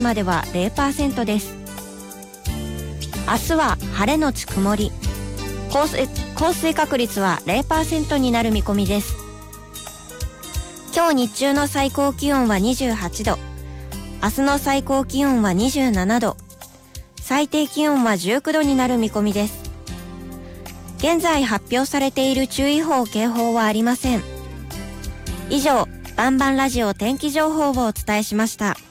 までは 0% です。明日は晴れのち曇り。降水確率は 0% になる見込みです。今日日中の最高気温は28度。明日の最高気温は27度。最低気温は19度になる見込みです。現在発表されている注意報・警報はありません。以上、バンバンラジオ天気情報をお伝えしました。